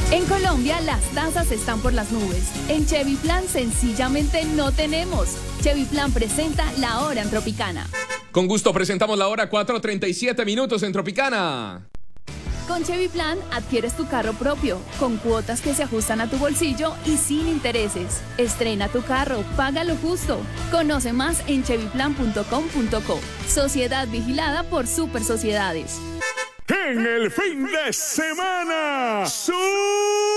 En Colombia las tasas están por las nubes. En Chevy Plan sencillamente no tenemos. Chevy Plan presenta La Hora en Tropicana. Con gusto presentamos la hora 4:37 en Tropicana. Con Chevy Plan adquieres tu carro propio, con cuotas que se ajustan a tu bolsillo y sin intereses. Estrena tu carro, paga lo justo. Conoce más en chevyplan.com.co. Sociedad vigilada por Super Sociedades. En el fin de semana,